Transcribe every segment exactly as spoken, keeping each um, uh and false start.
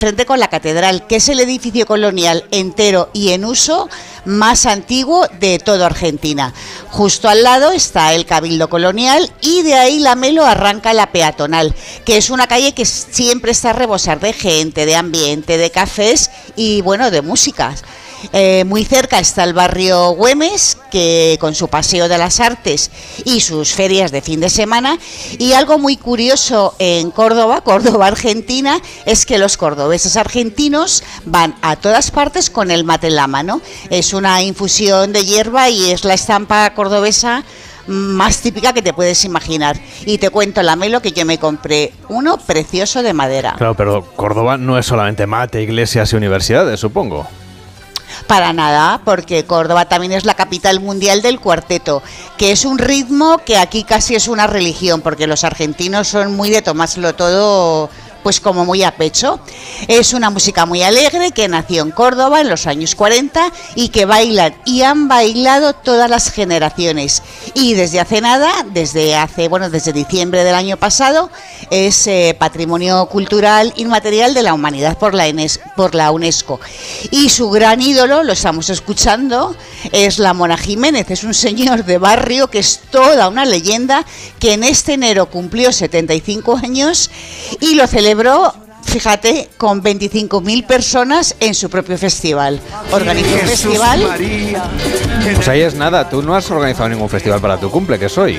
frente con la catedral, que es el edificio colonial entero y en uso más antiguo de toda Argentina. Justo al lado está el Cabildo Colonial y de ahí la Melo arranca la peatonal, que es una calle que siempre está a rebosar de gente, de ambiente, de cafés y bueno, de músicas. Eh, muy cerca está el barrio Güemes, que con su Paseo de las Artes y sus ferias de fin de semana. Y algo muy curioso en Córdoba, Córdoba, Argentina, es que los cordobeses argentinos van a todas partes con el mate en la mano. Es una infusión de hierba y es la estampa cordobesa más típica que te puedes imaginar. Y te cuento, la Melo, que yo me compré uno precioso de madera. Claro, pero Córdoba no es solamente mate, iglesias y universidades, supongo. Para nada, porque Córdoba también es la capital mundial del cuarteto, que es un ritmo que aquí casi es una religión, porque los argentinos son muy de tomárselo todo pues como muy a pecho. Es una música muy alegre que nació en Córdoba en los años cuarenta y que bailan y han bailado todas las generaciones. Y desde hace nada, desde hace, bueno, desde diciembre del año pasado, es eh, Patrimonio Cultural Inmaterial de la Humanidad por la, Enes, por la UNESCO. Y su gran ídolo, lo estamos escuchando, es la Mona Jiménez. Es un señor de barrio que es toda una leyenda, que en este enero cumplió setenta y cinco años y lo celebró, fíjate, con veinticinco mil personas en su propio festival. Organizó un festival. Pues ahí es nada, tú no has organizado ningún festival para tu cumple, que soy.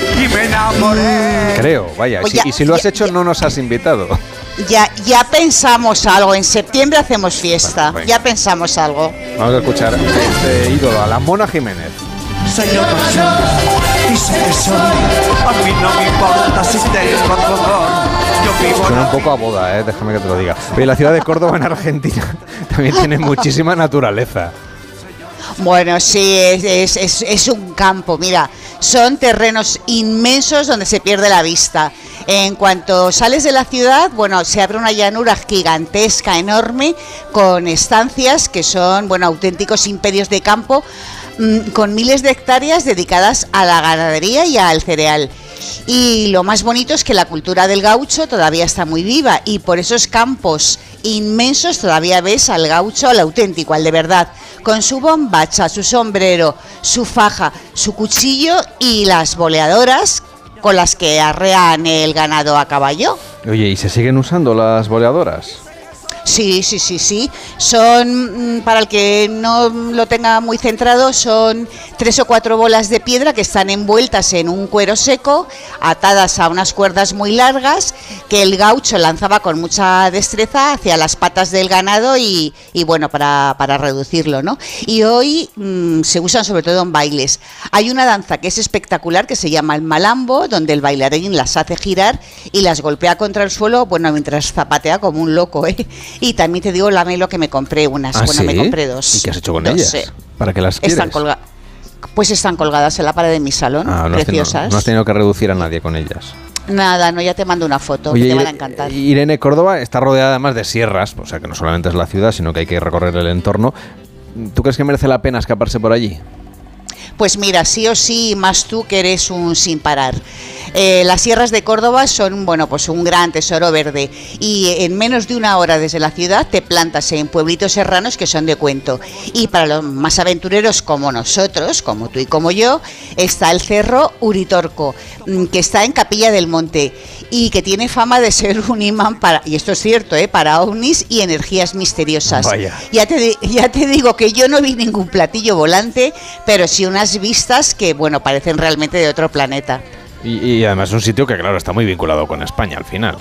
Creo, vaya, Pues si, ya, y si lo has ya, hecho ya, no nos has invitado. Ya, ya pensamos algo, en septiembre hacemos fiesta, Bueno, ya pensamos algo. Vamos a escuchar a este ídolo, a la Mona Jiménez. Señor Mayor, dice que soy, a mí no me importa si tengo dolor. Yo vivo Suena un poco a boda, eh, déjame que te lo diga. Oye, la ciudad de Córdoba en Argentina también tiene muchísima naturaleza. Bueno, sí, es, es, es, es un campo, mira, son terrenos inmensos donde se pierde la vista. En cuanto sales de la ciudad, bueno, se abre una llanura gigantesca, enorme, con estancias que son, bueno, auténticos imperios de campo, mmm, con miles de hectáreas dedicadas a la ganadería y al cereal. Y lo más bonito es que la cultura del gaucho todavía está muy viva y por esos campos inmensos todavía ves al gaucho, al auténtico, al de verdad, con su bombacha, su sombrero, su faja, su cuchillo y las boleadoras con las que arrean el ganado a caballo. Oye, ¿y se siguen usando las boleadoras? Sí, sí, sí, sí. Son, para el que no lo tenga muy centrado, son tres o cuatro bolas de piedra que están envueltas en un cuero seco, atadas a unas cuerdas muy largas, que el gaucho lanzaba con mucha destreza hacia las patas del ganado y, y bueno, para, para reducirlo, ¿no? Y hoy mmm, se usan sobre todo en bailes. Hay una danza que es espectacular, que se llama el malambo, donde el bailarín las hace girar y las golpea contra el suelo, bueno, mientras zapatea como un loco, ¿eh? Y también te digo, la Melo, que me compré unas. ¿Ah, bueno, sí? me compré dos. ¿Y qué has hecho con dos, ellas? Sí. ¿Para qué las quieres? Están colga- pues están colgadas en la pared de mi salón, Ah, no preciosas. Has tenido, no has tenido que reducir a nadie con ellas. Nada, no, ya te mando una foto. Oye, que te van a encantar. Irene, Córdoba está rodeada además de sierras, o sea que no solamente es la ciudad, sino que hay que recorrer el entorno. ¿Tú crees que merece la pena escaparse por allí? Pues mira, sí o sí, más tú que eres un sin parar. Eh, las sierras de Córdoba son, bueno, pues un gran tesoro verde y en menos de una hora desde la ciudad te plantas en pueblitos serranos que son de cuento. Y para los más aventureros como nosotros, como tú y como yo, está el Cerro Uritorco, que está en Capilla del Monte y que tiene fama de ser un imán para, y esto es cierto, ¿eh? Para ovnis y energías misteriosas. Vaya. Ya te, ya te digo que yo no vi ningún platillo volante, pero sí unas vistas que, bueno, parecen realmente de otro planeta. Y, y además es un sitio que, claro, está muy vinculado con España al final.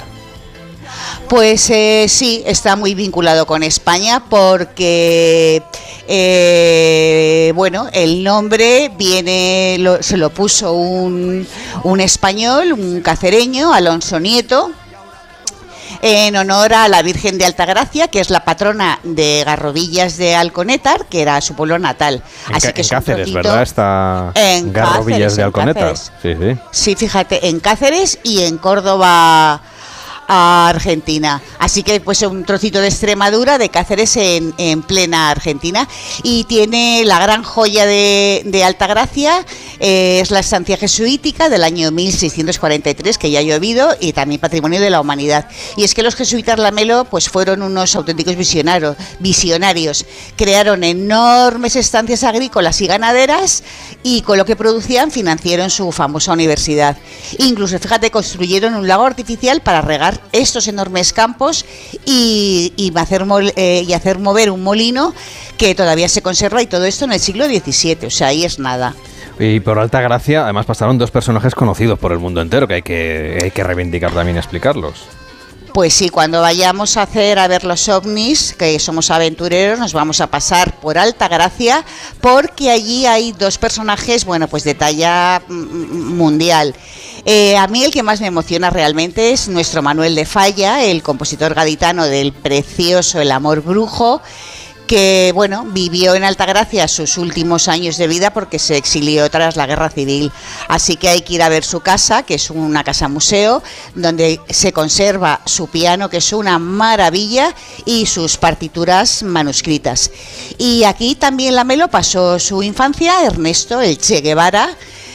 Pues eh, sí, está muy vinculado con España porque, eh, bueno, el nombre viene, lo, se lo puso un, un español, un cacereño, Alonso Nieto, en honor a la Virgen de Altagracia, que es la patrona de Garrovillas de Alconétar, que era su pueblo natal. En, Así ca- que en es un Cáceres, trocito- ¿verdad? Está En Garrovillas Cáceres, de en Alconétar. Cáceres. Sí, sí. Sí, fíjate, en Cáceres y en Córdoba a Argentina. Así que pues un trocito de Extremadura, de Cáceres en, en plena Argentina. Y tiene la gran joya de, de Altagracia, eh, es la estancia jesuítica del año mil seiscientos cuarenta y tres, que ya ha llovido, y también patrimonio de la humanidad. Y es que los jesuitas Lamelo pues fueron unos auténticos visionarios, visionarios. Crearon enormes estancias agrícolas y ganaderas y con lo que producían financiaron su famosa universidad. Incluso, fíjate, construyeron un lago artificial para regar estos enormes campos y, y, hacer, eh, y hacer mover un molino que todavía se conserva, y todo esto en el siglo diecisiete, o sea, ahí es nada. Y por Altagracia, además, pasaron dos personajes conocidos por el mundo entero, que hay que, hay que reivindicar también y explicarlos. Pues sí, cuando vayamos a hacer a ver los ovnis, que somos aventureros, nos vamos a pasar por Altagracia, porque allí hay dos personajes, bueno, pues de talla mundial. Eh, a mí el que más me emociona realmente es nuestro Manuel de Falla, el compositor gaditano del precioso El amor brujo, que bueno, vivió en Altagracia sus últimos años de vida porque se exilió tras la guerra civil. Así que hay que ir a ver su casa, que es una casa museo, donde se conserva su piano, que es una maravilla, y sus partituras manuscritas. Y aquí también Lamelo pasó su infancia, Ernesto el Che Guevara,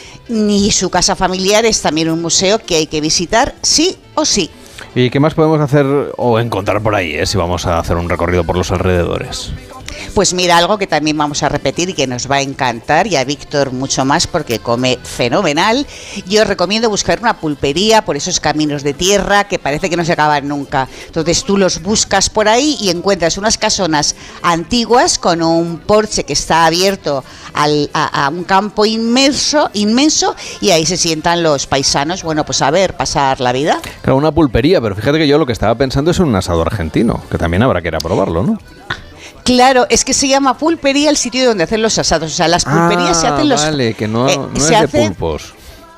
y su casa familiar es también un museo que hay que visitar sí o sí. ¿Y qué más podemos hacer o encontrar por ahí, eh, si vamos a hacer un recorrido por los alrededores? Pues mira, algo que también vamos a repetir y que nos va a encantar, y a Víctor mucho más porque come fenomenal. Yo os recomiendo buscar una pulpería por esos caminos de tierra que parece que no se acaban nunca. Entonces tú los buscas por ahí y encuentras unas casonas antiguas con un porche que está abierto al, a, a un campo inmenso, inmenso, y ahí se sientan los paisanos, bueno, pues a ver, pasar la vida. Claro, una pulpería, pero fíjate que yo lo que estaba pensando es un asado argentino, que también habrá que ir a probarlo, ¿no? Claro, es que se llama pulpería el sitio donde hacen los asados. O sea, las pulperías ah, se hacen los... vale, que no, eh, no es se de hace, pulpos.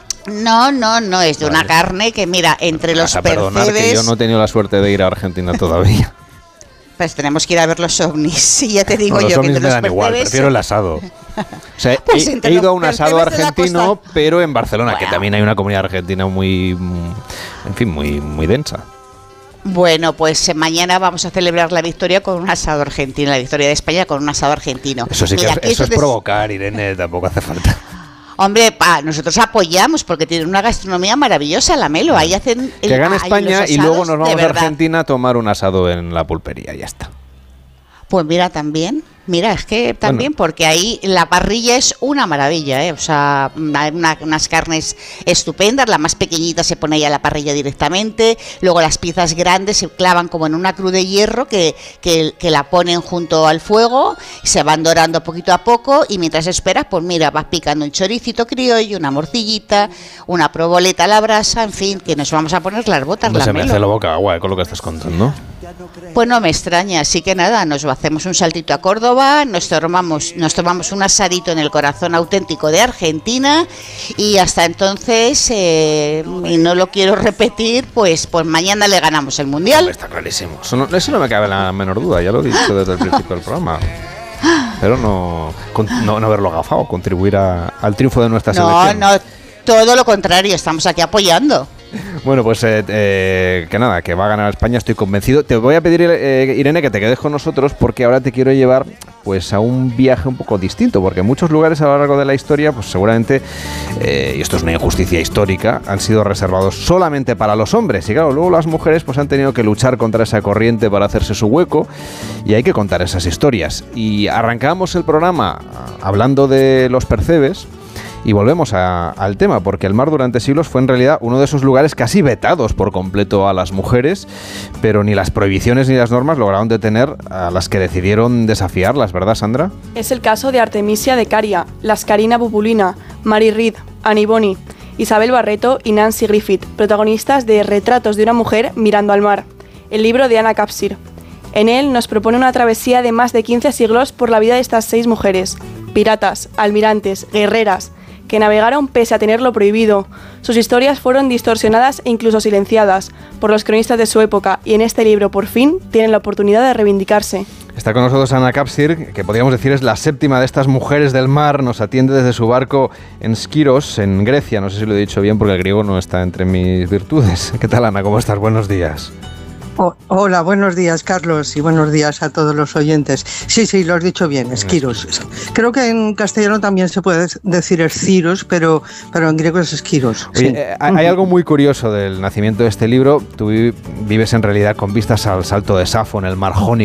No, no, no, es de vale. una carne que, mira, entre los a perdonar, percebes... que yo no he tenido la suerte de ir a Argentina todavía. Pues tenemos que ir a ver los ovnis. Y ya te digo no, yo los que ovnis me dan igual, prefiero el asado. O sea, pues he, he ido a un asado argentino, pero en Barcelona, bueno. que también hay una comunidad argentina muy, en fin, muy, muy densa. Bueno, pues mañana vamos a celebrar la victoria con un asado argentino, la victoria de España con un asado argentino. Eso sí que Mira, es, que eso es de... provocar, Irene, tampoco hace falta. Hombre, pa, nosotros apoyamos porque tienen una gastronomía maravillosa, Lamelo. Ahí hacen el, que gane España y luego nos vamos a verdad. Argentina a tomar un asado en la pulpería, ya está. Pues mira, también, mira, es que también, bueno. Porque ahí la parrilla es una maravilla, ¿eh? O sea, hay una, unas carnes estupendas, la más pequeñita se pone ahí a la parrilla directamente, luego las piezas grandes se clavan como en una cruz de hierro que, que, que la ponen junto al fuego, se van dorando poquito a poco, y mientras esperas, pues mira, vas picando un choricito criollo, una morcillita, una proboleta a la brasa, en fin, que nos vamos a poner las botas. No se me Lamelo. hace la boca agua, eh, con lo que estás contando. Pues no me extraña, así que nada, nos hacemos un saltito a Córdoba, nos tomamos, nos tomamos un asadito en el corazón auténtico de Argentina, y hasta entonces, eh, y no lo quiero repetir, pues, pues mañana le ganamos el Mundial. Está clarísimo, eso no, eso no me cabe la menor duda, ya lo he dicho desde el principio del programa. Pero no, no, no haberlo agafado, contribuir a, al triunfo de nuestra no, selección. No, no, todo lo contrario, estamos aquí apoyando. Bueno, pues eh, eh, que nada, que va a ganar España, estoy convencido. Te voy a pedir, eh, Irene, que te quedes con nosotros, porque ahora te quiero llevar pues a un viaje un poco distinto, porque muchos lugares a lo largo de la historia, pues seguramente, eh, y esto es una injusticia histórica, han sido reservados solamente para los hombres, y claro, luego las mujeres pues han tenido que luchar contra esa corriente para hacerse su hueco, y hay que contar esas historias. Y arrancamos el programa hablando de los percebes. Y volvemos a, al tema, porque el mar durante siglos fue en realidad uno de esos lugares casi vetados por completo a las mujeres, pero ni las prohibiciones ni las normas lograron detener a las que decidieron desafiarlas, ¿verdad, Sandra? Es el caso de Artemisia de Caria, Lascarina Bubulina, Mary Read, Annie Bonny, Isabel Barreto y Nancy Griffith, protagonistas de Retratos de una mujer mirando al mar, el libro de Anna Capsir. En él nos propone una travesía de más de quince siglos por la vida de estas seis mujeres, piratas, almirantes, guerreras, que navegaron pese a tenerlo prohibido. Sus historias fueron distorsionadas e incluso silenciadas por los cronistas de su época y en este libro, por fin, tienen la oportunidad de reivindicarse. Está con nosotros Anna Kapsir, que podríamos decir es la séptima de estas mujeres del mar. Nos atiende desde su barco en Skiros, en Grecia. No sé si lo he dicho bien porque el griego no está entre mis virtudes. ¿Qué tal, Ana? ¿Cómo estás? Buenos días. Oh, hola, buenos días, Carlos, y buenos días a todos los oyentes. Sí, sí, lo has dicho bien, Esquiros. Creo que en castellano también se puede decir Esciros, pero, pero en griego es Esquiros. Oye, sí. eh, hay algo muy curioso del nacimiento de este libro. Tú vives en realidad con vistas al salto de Safo en el mar Jónico.